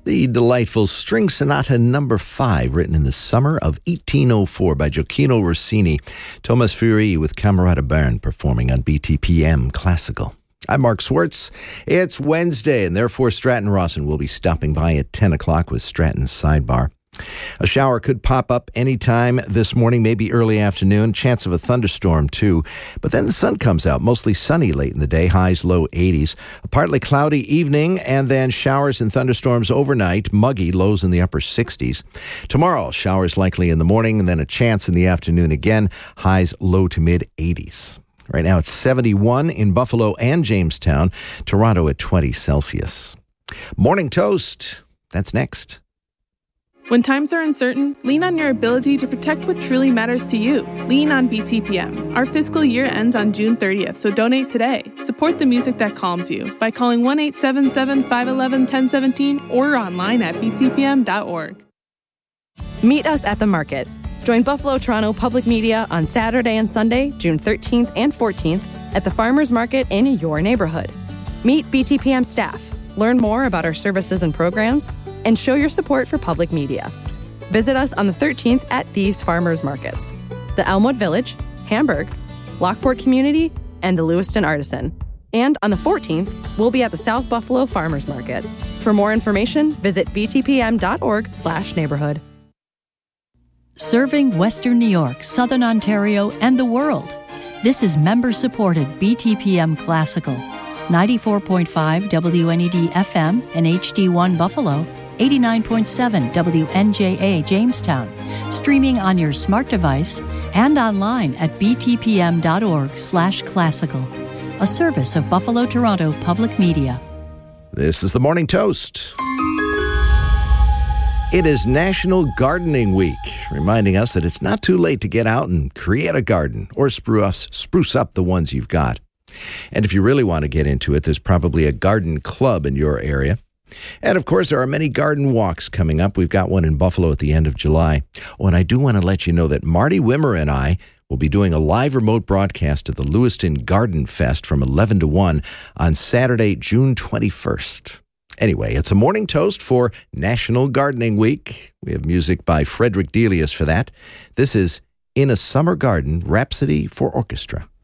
The delightful String Sonata No. 5, written in the summer of 1804 by Gioacchino Rossini. Thomas Fury with Camerata Bern performing on BTPM Classical. I'm Mark Swartz. It's Wednesday, and therefore Stratton Rawson will be stopping by at 10 o'clock with Stratton's Sidebar. A shower could pop up anytime this morning, maybe early afternoon. Chance of a thunderstorm, too. But then the sun comes out, mostly sunny late in the day, highs low 80s. A partly cloudy evening, and then showers and thunderstorms overnight, muggy, lows in the upper 60s. Tomorrow, showers likely in the morning, and then a chance in the afternoon again, highs low to mid 80s. Right now it's 71 in Buffalo and Jamestown, Toronto at 20 Celsius. Morning Toast, that's next. When times are uncertain, lean on your ability to protect what truly matters to you. Lean on BTPM. Our fiscal year ends on June 30th, so donate today. Support the music that calms you by calling 1-877-511-1017 or online at btpm.org. Meet us at the market. Join Buffalo Toronto Public Media on Saturday and Sunday, June 13th and 14th at the Farmers Market in your neighborhood. Meet BTPM staff, learn more about our services and programs, and show your support for public media. Visit us on the 13th at these farmers markets: the Elmwood Village, Hamburg, Lockport Community, and the Lewiston Artisan. And on the 14th, we'll be at the South Buffalo Farmers Market. For more information, visit btpm.org/neighborhood. Serving Western New York, Southern Ontario, and the world. This is member-supported BTPM Classical. 94.5 WNED FM and HD1 Buffalo, 89.7 WNJA Jamestown, streaming on your smart device and online at btpm.org/classical, a service of Buffalo Toronto Public Media. This is the Morning Toast. It is National Gardening Week, reminding us that it's not too late to get out and create a garden or spruce up the ones you've got. And if you really want to get into it, there's probably a garden club in your area. And of course, there are many garden walks coming up. We've got one in Buffalo at the end of July. Oh, and I do want to let you know that Marty Wimmer and I will be doing a live remote broadcast at the Lewiston Garden Fest from 11 to 1 on Saturday, June 21st. Anyway, it's a morning toast for National Gardening Week. We have music by Frederick Delius for that. This is In a Summer Garden, Rhapsody for Orchestra.